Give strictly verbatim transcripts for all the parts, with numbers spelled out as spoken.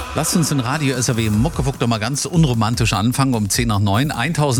Lasst uns in Radio S R W Muckefuck doch mal ganz unromantisch anfangen um zehn nach neun.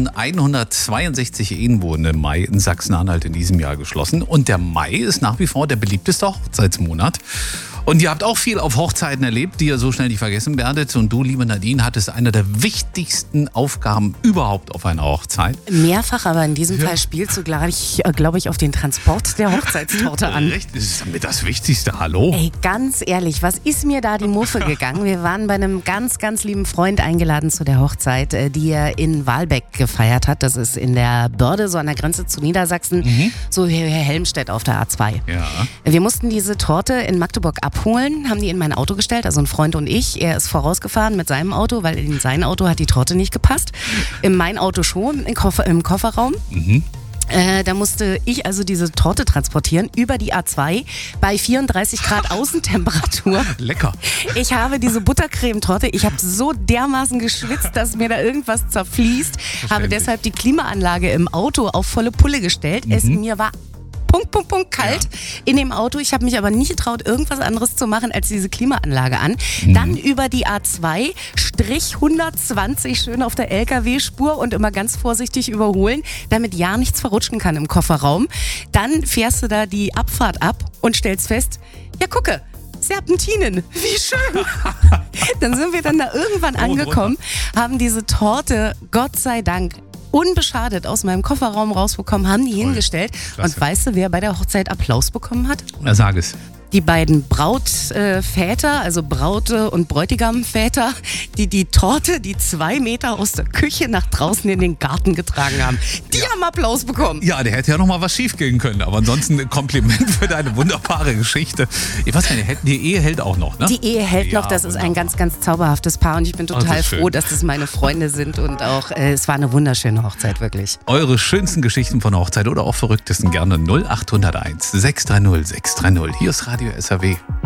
eintausendeinhundertzweiundsechzig Ehen wurden im Mai in Sachsen-Anhalt in diesem Jahr geschlossen. Und der Mai ist nach wie vor der beliebteste Hochzeitsmonat. Und ihr habt auch viel auf Hochzeiten erlebt, die ihr so schnell nicht vergessen werdet. Und du, liebe Nadine, hattest eine der wichtigsten Aufgaben überhaupt auf einer Hochzeit. Mehrfach, aber in diesem Ja. Fall spielst du, glaube ich, glaube ich, auf den Transport der Hochzeitstorte an. Recht, das ist mir das Wichtigste, hallo? Ey, ganz ehrlich, was ist mir da die Muffe gegangen? Wir waren bei einem ganz, ganz lieben Freund eingeladen zu der Hochzeit, äh, die er in Walbeck gefeiert hat. Das ist in der Börde, so an der Grenze zu Niedersachsen, Mhm. so hier Helmstedt auf der A zwei. Ja. Wir mussten diese Torte in Magdeburg abholen, haben die in mein Auto gestellt, also ein Freund und ich. Er ist vorausgefahren mit seinem Auto, weil in sein Auto hat die Torte nicht gepasst. In mein Auto schon, im, Koffer, im Kofferraum. Mhm. Äh, da musste ich also diese Torte transportieren über die A zwei bei vierunddreißig Grad Außentemperatur. Lecker. Ich habe diese Buttercremetorte, ich habe so dermaßen geschwitzt, dass mir da irgendwas zerfließt. Habe deshalb die Klimaanlage im Auto auf volle Pulle gestellt. Es mir war Punkt, Punkt, Punkt, kalt Ja. in dem Auto. Ich habe mich aber nicht getraut, irgendwas anderes zu machen als diese Klimaanlage an. Mhm. Dann über die A zwei, Strich hundertzwanzig schön auf der L K W-Spur und immer ganz vorsichtig überholen, damit ja nichts verrutschen kann im Kofferraum. Dann fährst du da die Abfahrt ab und stellst fest, ja gucke, Serpentinen, wie schön. Dann sind wir dann da irgendwann Oh, angekommen, haben diese Torte, Gott sei Dank, unbeschadet aus meinem Kofferraum rausbekommen, haben die hingestellt. Klasse. Und weißt du, wer bei der Hochzeit Applaus bekommen hat? Na, sag es. Die beiden Brautväter, also Braute- und Bräutigamväter, die die Torte, die zwei Meter aus der Küche nach draußen in den Garten getragen haben. Die haben Applaus bekommen. Ja, der hätte ja noch mal was schief gehen können. Aber ansonsten ein Kompliment für deine wunderbare Geschichte. Ich weiß nicht, die Ehe hält auch noch, ne? Die Ehe hält Ja, noch, das ist ein wunderbar. ganz, ganz zauberhaftes Paar und ich bin Oh, das total ist schön. froh, dass das meine Freunde sind und auch, äh, es war eine wunderschöne Hochzeit, wirklich. Eure schönsten Geschichten von Hochzeit oder auch verrücktesten gerne null acht null eins sechs drei null sechs drei null. Hier ist Radio S R W.